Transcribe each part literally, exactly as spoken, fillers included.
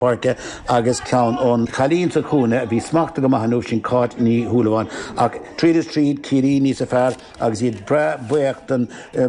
Parke agus count on Khalin Sakuna be smacked the Mahanushin caught ni Hulawan ak Trader Street Kirini Safar agus it bra buerten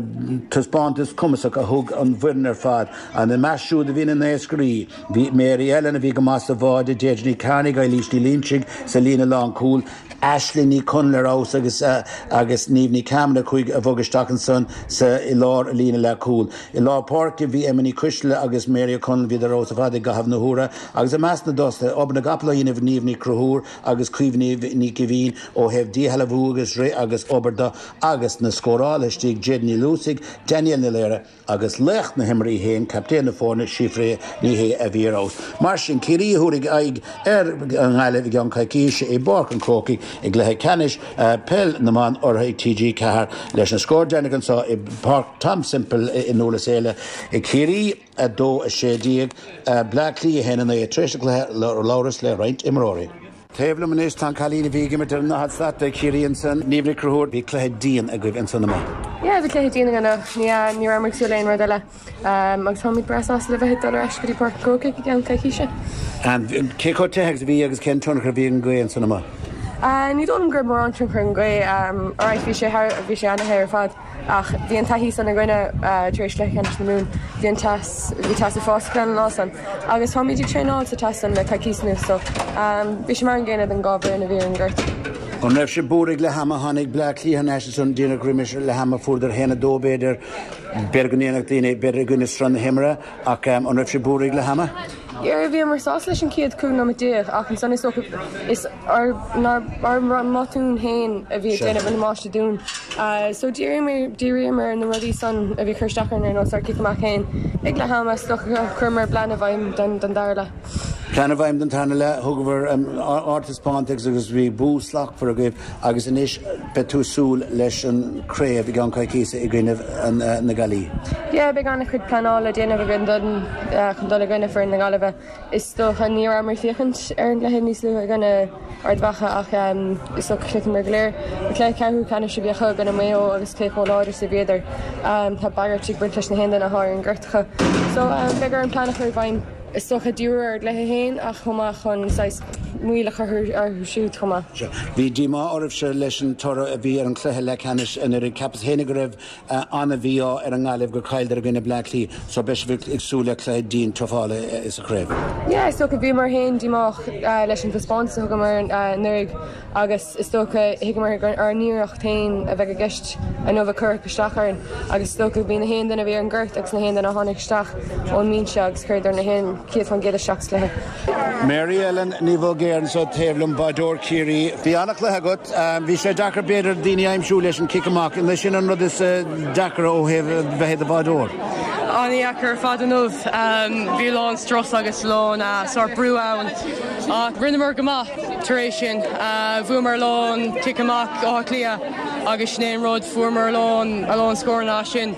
Taspontis Kumasaka hug on Werner Fad and the Mashu the Vin in the scree the Mary Ellen of Vigamasa Vod the Jejni Carnegie Lishni Lynching Selina Long Cool Ashley ni Kunler aus agus agus Nivni Camera Quig of Augustackenson sa Ilor Lina La Cool Ilor Park vi Emily Kushla agus Mary Kunl vi the Rose of Adi Gav Nahura agus a masna dosta ob na gapla in of Nivni Kruhur agus Quivni ni Kivin o have di halavu agus re agus oberda agus na Scoral stig Jedni Lusig Daniel Nilera agus Lech na Henry Hain Captain of Forna Shifre ni he Aviros Marshin Kiri Hurig Aig er ngale Vigan Kaikish e Bork and Croki e Glehe Canish Pel Naman or T G Kahar Leshan Score Janigan saw e Park Tom Simple in Nola Sela e Kiri a do a Shedig Blackley hen and the Trish Laurus Le right Imrori. Table Minister Tan Kalina Vigimeter na hat the Kirianson Nivri Kruhur be Clahed Dean a good in Sonoma. Yeah, the Clahed Dean and a near near Maxulain Rodella. Um Maxomi Brasas live hit on Ashby Park Coke again Kaikisha. And Kiko Tex Vigas Ken Turner being Gray in Sonoma. Uh, ní dom gur mar an chun goi um or bhí sé bhí sé anna hair fad ach bhíon taithí san na gine trééis le cheann na mún bhíon tas bhí tas fácan lásan agus thoidir tréáil sa tasan le caicísnú so um bhí sé mar an ggéine an gábhar na bhí an gairt. On raibh sé búraigh le hama tháinig Blackley han Ashton Dina Grimis le hama fúrdar hena dóbéidir berganéach daine beidir gine stran himra ach um, on raibh sé búraigh le hama. Yeah, bhí mar sás leis an céad cún na déag ach an san is is ar ar matún hain a bhí déanamh an máiste dún. So díir mar díir mar na rudí san a bhí chuirteach ar nó ar ciach hain ag le hama stoch chumar blana bhaim den den darla. Plana bhaim den tarna le thugmhar artas pántaigh agus bhí bú slach for a gcuibh agus inis betú súl leis an créamh i gan caicísa i gcuineh na galí. Yeah, be ganna chud planála déanamh a gin don chun dul a gcuineh for na galibh is sto an níor mar fichant ar le níos lu a gana ardhacha ach is so clic mar léir le ceú canna si bhecha gana méo agus céó láidir sa bhéidir tá bagirtí buint leis na hen na háir an ggurtacha so begur an planach chuir bhaim is socha dúir le héin ach chumá chun muile ar siút chumá. Bhí díma ormh se leis an tora a bhí ar an chluthe le canis in ar capas héna go raibh anna bhí ar an gáileh gur chaidir a gine Blackley so beis bhí agsúla Clyde Dean trofála is a chréibh. Yeah, is socha bhí mar héin dímach leis an responsa go mar nuig agus is socha higamar ar níocht tain a bheith a gist a nóbh chur goisteachar agus socha bhí na héin den a bhí an ggirt agus na héin den a tháinig isteach ón mín se agus chuir na héin Kiet van Gede Shaks le. Mary Ellen Nivo Gairn so Tevlum Bador Kiri. Bhí annach le agat bhí sé Dakar beidir daoine aimsú leis an kickamach and leis sin an rud is Dakar ó heh bheith a Bador. Aní achar fad anmh bhí lán stros agus lán sár brú ann ach rinnemar gomach taréis sin bhuamar lán kickamach á clia agus snéan rud fuamar lán a lán scóirná sin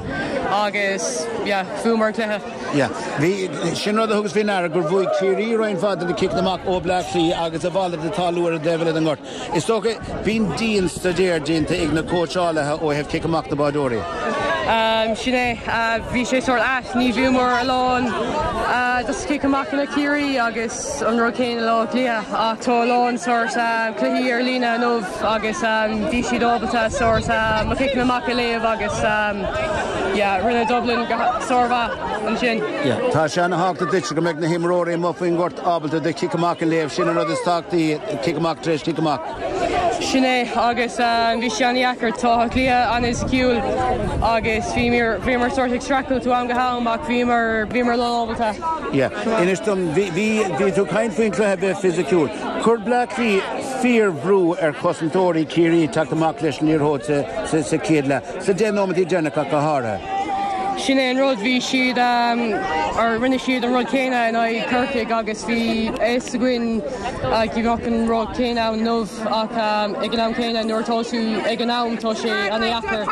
agus bhuamar cléthe. Yeah, bhí sin rud a thugus bhí nar gur bhuaigh Kiri roiin fad a kickamach ó Blackley agus a bhla de talúar a devil an gort. Is tócha bín dín stadéir dínta ag na cóáalathe ó heh kickamach na Badóri. Um, Sinné bhí sé sort as ní bhúmór alán dus kickamach na Kiri agus an rocéin lá lia ach tá lán sort cluí ar lína nómh agus bhí si dábata sort ma kick na mac léamh agus rinne Dublin sorva an sin. Tá se anna háachta duite go meid na himróí mo faoin gort ábalta de kickamach a léamh sin an rud is táchtaí kickamach tréis kickamach. Sinné agus bhí seanachar tá lia an is ciúil agus bhí mar sort extraú tú an go ham ach bhí mar bhí mar lábalta. Yeah, inistum bhí tú caiin faoin cluthe bheith fisiciúil. Chur Blackley fear brú ar chosantóirí Kiri taachtamach leis níorthóid sa céad le. Sa déanómatí déanacha go hára. Sinné an rud bhí siad ar rinne siad an rud céine in Kirkig agus bhí éis a gcuin ag gach an rud céine an nómh ach ag an am céine nuairtáisiú ag an am tá sé anna achar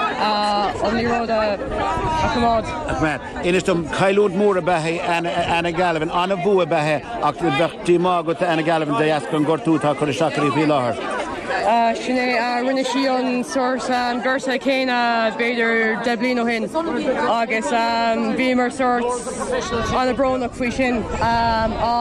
an ní rud a chumád. Inistum cailúd mór a bethe anna galibhan anna bhu a bethe ach bheith dímá go anna galibhan de as an gortú tá chuir seacharí bhí láthair. sinné rinne sí an source gursa céine beidir deblin ó hin agus bhí mar sort an a brnach faoi sin